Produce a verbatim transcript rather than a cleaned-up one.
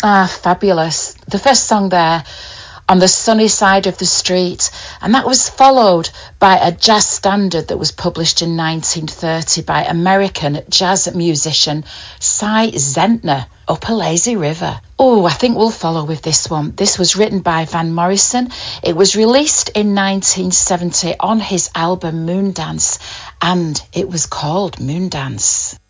Ah, fabulous. The first song there, On the Sunny Side of the Street, and that was followed by a jazz standard that was published in nineteen thirty by American jazz musician Cy Zentner, Up a Lazy River. Oh, I think we'll follow with this one. This was written by Van Morrison. It was released in nineteen seventy on his album Moondance, and it was called Moondance.